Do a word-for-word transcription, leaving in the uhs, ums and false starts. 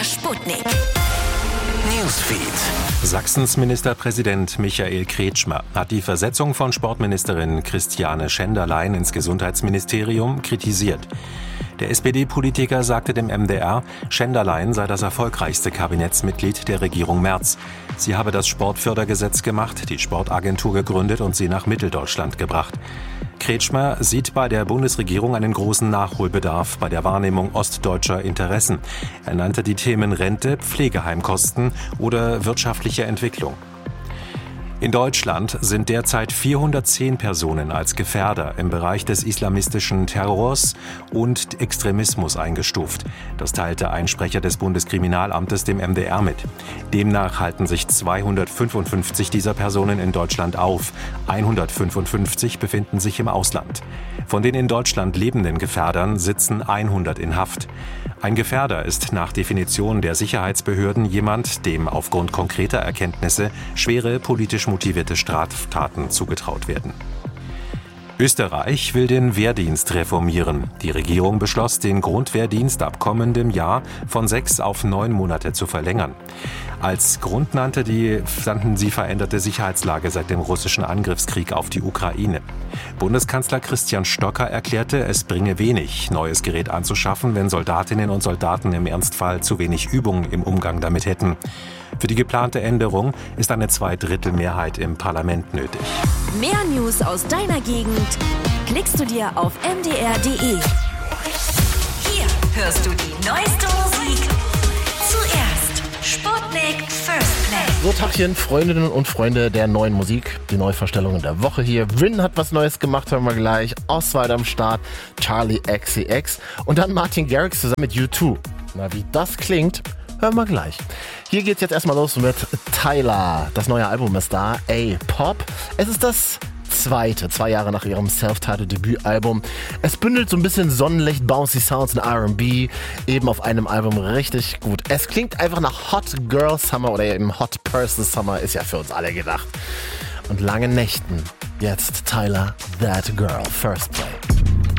der Sputnik. Newsfeed. Sachsens Ministerpräsident Michael Kretschmer hat die Versetzung von Sportministerin Christiane Schenderlein ins Gesundheitsministerium kritisiert. Der S P D-Politiker sagte dem M D R, Schenderlein sei das erfolgreichste Kabinettsmitglied der Regierung Merz. Sie habe das Sportfördergesetz gemacht, die Sportagentur gegründet und sie nach Mitteldeutschland gebracht. Kretschmer sieht bei der Bundesregierung einen großen Nachholbedarf bei der Wahrnehmung ostdeutscher Interessen. Er nannte die Themen Rente, Pflegeheimkosten oder wirtschaftliche Entwicklung. In Deutschland sind derzeit vierhundertzehn Personen als Gefährder im Bereich des islamistischen Terrors und Extremismus eingestuft. Das teilte ein Sprecher des Bundeskriminalamtes dem M D R mit. Demnach halten sich zweihundertfünfundfünfzig dieser Personen in Deutschland auf. hundertfünfundfünfzig befinden sich im Ausland. Von den in Deutschland lebenden Gefährdern sitzen hundert in Haft. Ein Gefährder ist nach Definition der Sicherheitsbehörden jemand, dem aufgrund konkreter Erkenntnisse schwere politisch motivierte Straftaten zugetraut werden. Österreich will den Wehrdienst reformieren. Die Regierung beschloss, den Grundwehrdienst ab kommendem Jahr von sechs auf neun Monate zu verlängern. Als Grund nannte die, nannten sie veränderte Sicherheitslage seit dem russischen Angriffskrieg auf die Ukraine. Bundeskanzler Christian Stocker erklärte, es bringe wenig, neues Gerät anzuschaffen, wenn Soldatinnen und Soldaten im Ernstfall zu wenig Übung im Umgang damit hätten. Für die geplante Änderung ist eine Zweidrittelmehrheit im Parlament nötig. Mehr News aus deiner Gegend klickst du dir auf m d r punkt d e. Hier hörst du die neueste Musik zuerst. Sputnik First Play. So, Tachchen, Freundinnen und Freunde der neuen Musik. Die Neuverstellungen der Woche hier. Rin hat was Neues gemacht, hören wir gleich. Oswald am Start, Charlie X C X und dann Martin Garrix zusammen mit U zwei. Na, wie das klingt, hören wir gleich. Hier geht's jetzt erstmal los mit Tyla. Das neue Album ist da, A-Pop. Es ist das zweite, zwei Jahre nach ihrem Self-Titled-Debütalbum. Es bündelt so ein bisschen Sonnenlicht, bouncy Sounds und R and B, eben auf einem Album richtig gut. Es klingt einfach nach Hot Girl Summer oder eben Hot Person Summer, ist ja für uns alle gedacht. Und langen Nächten. Jetzt Tyla, That Girl, First Play.